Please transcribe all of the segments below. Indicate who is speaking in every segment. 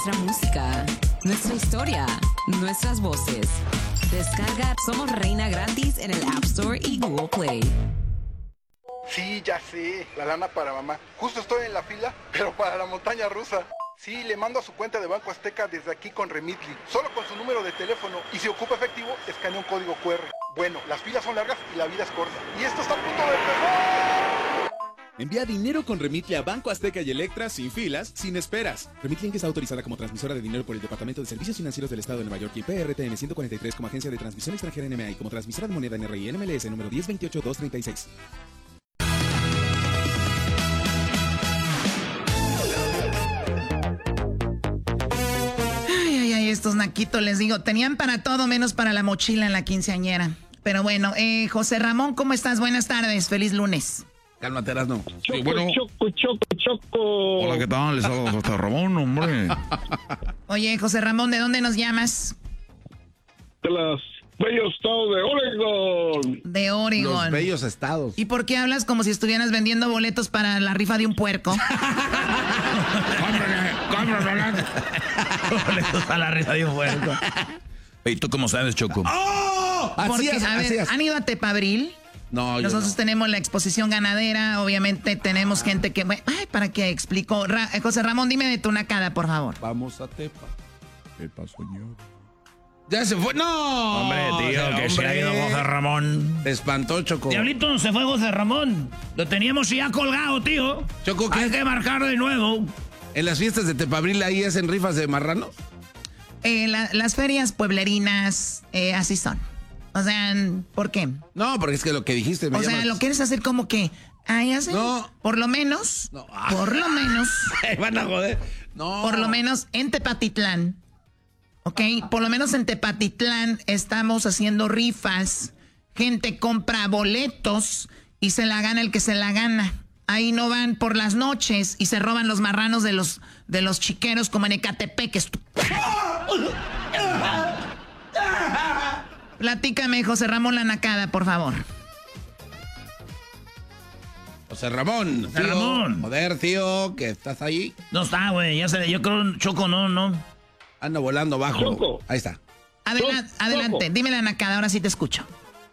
Speaker 1: Nuestra música, nuestra historia, nuestras voces. Descarga Somos Reina gratis en el App Store y Google Play.
Speaker 2: Sí, ya sé, la lana para mamá. Justo estoy en la fila, pero para la montaña rusa. Sí, le mando a su cuenta de Banco Azteca desde aquí con Remitly, solo con su número de teléfono, y si ocupa efectivo, escanea un código QR. Bueno, las filas son largas y la vida es corta. Y esto está a punto de empezar.
Speaker 3: Envía dinero con Remitly a Banco Azteca y Electra sin filas, sin esperas. Remitly Inc. está autorizada como transmisora de dinero por el Departamento de Servicios Financieros del Estado de Nueva York y PRTN 143 como agencia de transmisión extranjera NMA y como transmisora de moneda NRI NMLS número 1028236.
Speaker 4: Estos naquitos, les digo, tenían para todo menos para la mochila en la quinceañera. Pero bueno, José Ramón, ¿cómo estás? Buenas tardes, feliz lunes.
Speaker 5: Cálmate, Erasno.
Speaker 6: Choco,
Speaker 5: Bueno.
Speaker 6: Choco.
Speaker 5: Hola, ¿qué tal? Les hablo José Ramón, hombre.
Speaker 4: Oye, José Ramón, ¿de dónde nos llamas?
Speaker 6: De los bellos estados de Oregon.
Speaker 4: De Oregon.
Speaker 5: Los bellos estados.
Speaker 4: ¿Y por qué hablas como si estuvieras vendiendo boletos para la rifa de un puerco?
Speaker 5: ¡Cómprame!
Speaker 7: Boletos para la rifa de un puerco. ¿Y tú cómo sabes, Choco?
Speaker 5: ¡Oh!
Speaker 4: Porque, a ver, ¿han ido a Tepabril?
Speaker 5: No, yo
Speaker 4: Nosotros
Speaker 5: no.
Speaker 4: tenemos la exposición ganadera, obviamente tenemos gente que... Ay, ¿para qué explico? José Ramón, dime de tu nacada, por favor.
Speaker 5: Vamos a Tepa. Tepa, señor. ¡Ya se fue! ¡No!
Speaker 7: Hombre, tío, que se ha ido José Ramón.
Speaker 5: Te espantó, Choco.
Speaker 7: Diablito, se fue José Ramón. Lo teníamos ya colgado, tío.
Speaker 5: Choco, ¿qué?
Speaker 7: Hay que marcar de nuevo.
Speaker 5: ¿En las fiestas de Tepabril ahí hacen rifas de marranos?
Speaker 4: Las ferias pueblerinas, así son. O sea, ¿por qué?
Speaker 5: No, porque es que lo que dijiste me
Speaker 4: O sea,
Speaker 5: llama-
Speaker 4: lo quieres hacer como que... Ay, así.
Speaker 5: No.
Speaker 4: Por lo menos...
Speaker 5: No.
Speaker 4: Por lo menos...
Speaker 5: Van a joder. No.
Speaker 4: Por lo menos en Tepatitlán, ¿ok? Por lo menos en Tepatitlán estamos haciendo rifas. Gente compra boletos y se la gana el que se la gana. Ahí no van por las noches y se roban los marranos de los chiqueros como en Ecatepec. Platícame, José Ramón La Nacada, por favor.
Speaker 5: José Ramón.
Speaker 7: José
Speaker 5: tío.
Speaker 7: Ramón.
Speaker 5: Joder, tío, que estás ahí.
Speaker 7: No está, güey. Ya se yo creo, Choco, no.
Speaker 5: Anda volando bajo.
Speaker 6: Choco.
Speaker 5: Ahí está.
Speaker 4: Adelante, dime La Nacada, ahora sí te escucho.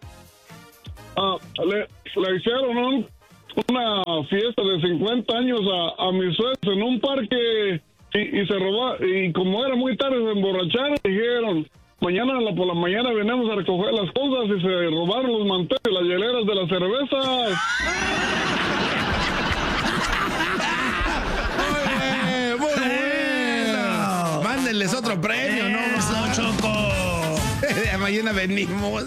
Speaker 6: Le hicieron una fiesta de 50 años a mis suegros en un parque y se robaron. Y como era muy tarde, se emborracharon. Dijeron, mañana por la mañana venimos a recoger las cosas y se robaron los manteles y las hieleras de las cervezas.
Speaker 5: Muy bueno. Mándenles otro premio, ¿no?
Speaker 7: Eso, Choco.
Speaker 5: Mañana venimos.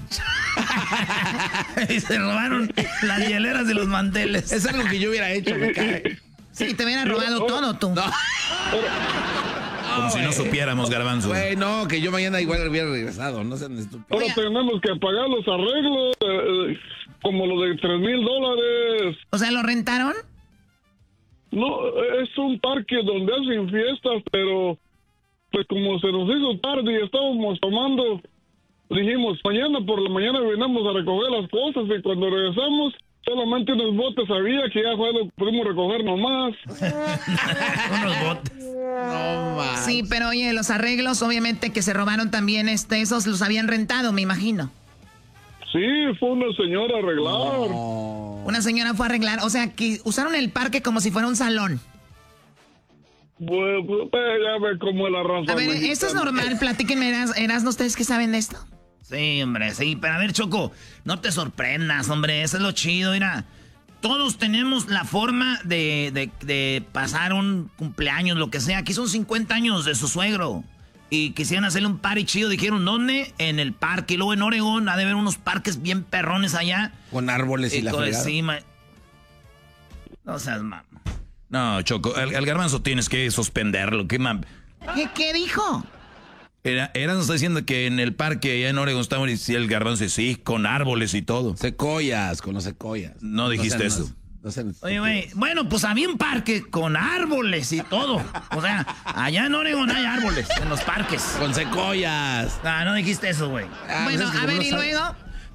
Speaker 7: Y se robaron las hieleras de los manteles.
Speaker 5: Es algo que yo hubiera hecho, me cae.
Speaker 4: Sí, te hubieran robado todo tú.
Speaker 5: No.
Speaker 7: Como si no supiéramos, Garbanzo.
Speaker 5: Güey, no, que yo mañana igual hubiera regresado. No sean estúpidos.
Speaker 6: Ahora tenemos que pagar los arreglos, como los de $3,000.
Speaker 4: O sea, ¿lo rentaron?
Speaker 6: No, es un parque donde hacen fiestas, pero pues como se nos hizo tarde y estábamos tomando, dijimos, mañana por la mañana venimos a recoger las cosas y cuando regresamos, solamente unos botes había que ya fue lo pudimos recoger nomás.
Speaker 7: Unos botes.
Speaker 5: No, man.
Speaker 4: Sí, pero oye, los arreglos, obviamente que se robaron también, esos los habían rentado, me imagino.
Speaker 6: Sí, fue una señora a arreglar.
Speaker 5: No.
Speaker 4: Una señora fue a arreglar, o sea, que usaron el parque como si fuera un salón.
Speaker 6: Pues, ya ve cómo es la raza
Speaker 4: A ver,
Speaker 6: mexicana.
Speaker 4: esto es normal, platíquenme, Erasmo, ¿ustedes qué saben de esto?
Speaker 7: Sí, hombre, sí. Pero a ver, Choco, no te sorprendas, hombre. Eso es lo chido, mira. Todos tenemos la forma de pasar un cumpleaños, lo que sea. Aquí son 50 años de su suegro. Y quisieran hacerle un party chido. Dijeron, ¿dónde? En el parque. Y luego en Oregón ha de haber unos parques bien perrones allá.
Speaker 5: Con árboles y la
Speaker 7: todo
Speaker 5: fregada.
Speaker 7: encima. No seas mamá. No, Choco, al Garbanzo tienes que suspenderlo. ¿Qué mam?
Speaker 4: ¿Qué dijo?
Speaker 7: Nos está diciendo que en el parque allá en Oregón estamos y el Garbanzo sí, con árboles y todo.
Speaker 5: Secoyas, con los secoyas.
Speaker 7: No dijiste eso.
Speaker 5: No sean
Speaker 7: Oye, güey, bueno, pues había un parque con árboles y todo. O sea, allá en Oregón hay árboles, en los parques.
Speaker 5: Con secoyas.
Speaker 7: Ah, no dijiste eso, güey.
Speaker 5: Ah,
Speaker 4: Bueno,
Speaker 5: pues es que
Speaker 4: a
Speaker 5: como
Speaker 4: ver,
Speaker 5: no
Speaker 4: y
Speaker 5: sabe-
Speaker 4: luego,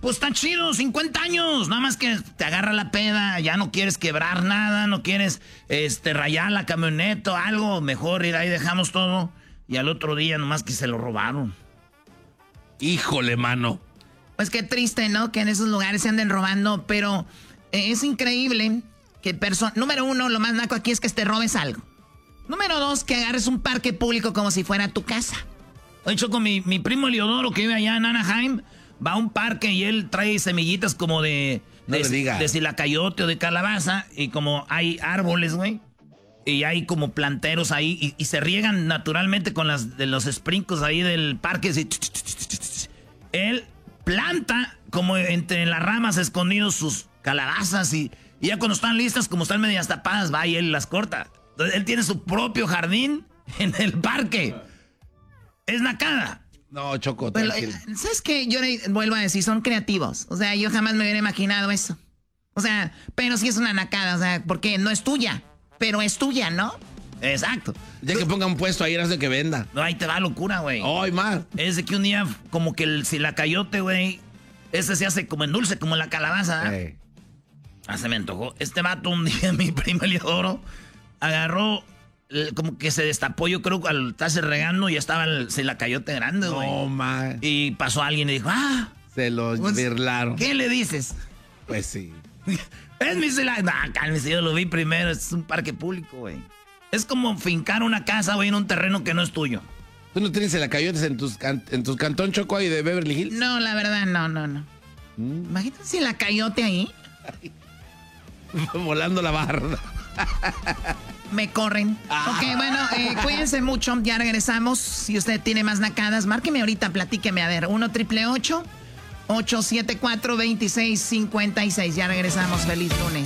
Speaker 7: Pues está chido, 50 años. Nada más que te agarra la peda, ya no quieres quebrar nada, no quieres rayar la camioneta o algo. Mejor ir ahí, dejamos todo. Y al otro día nomás que se lo robaron.
Speaker 5: Híjole, mano.
Speaker 4: Pues qué triste, ¿no? Que en esos lugares se anden robando, pero es increíble que número uno, lo más naco aquí es que te robes algo. Número dos, que agarres un parque público como si fuera tu casa.
Speaker 7: De hecho, con mi primo Eliodoro, que vive allá en Anaheim, va a un parque y él trae semillitas como de silacayote o de calabaza, y como hay árboles, güey, y hay como planteros ahí, y se riegan naturalmente con los sprinkles ahí del parque. Así, él planta como entre las ramas escondidos sus calabazas, y ya cuando están listas, como están medias tapadas, va y él las corta. Entonces, él tiene su propio jardín en el parque. Es nacada.
Speaker 5: No, Choco,
Speaker 4: Pero,
Speaker 5: tranquilo.
Speaker 4: ¿sabes qué? Yo le vuelvo a decir, son creativos. O sea, yo jamás me hubiera imaginado eso. O sea, pero sí es una nacada, o sea, porque no es tuya, pero es tuya, ¿no?
Speaker 7: Exacto.
Speaker 5: Ya que ponga un puesto ahí, hace que venda.
Speaker 7: No, ahí te va locura, güey.
Speaker 5: ¡Ay, más!
Speaker 7: Es de que un día, como que el silacayote, güey, ese se hace como en dulce, como en la calabaza. Se me antojó. Este vato un día, mi primo Eliodoro, agarró, como que se destapó, yo creo, al estarse regando, y ya estaba el silacayote grande, güey.
Speaker 5: No, man.
Speaker 7: Y pasó alguien y dijo,
Speaker 5: Se los birlaron.
Speaker 7: ¿qué le dices?
Speaker 5: Pues sí.
Speaker 7: Es mi silacayote. No, cálmese, yo lo vi primero, es un parque público, güey. Es como fincar una casa, güey, en un terreno que no es tuyo.
Speaker 5: ¿Tú no tienes selacayotes en tus cantón, Choco, ahí de Beverly Hills?
Speaker 4: No, la verdad, no. Imagínate si la cayote ahí.
Speaker 5: Volando la barra.
Speaker 4: Me corren. Ok, bueno, cuídense mucho. Ya regresamos. Si usted tiene más nacadas, márqueme ahorita, platíqueme. A ver, 1-888-874-2656. Ya regresamos. Feliz lunes.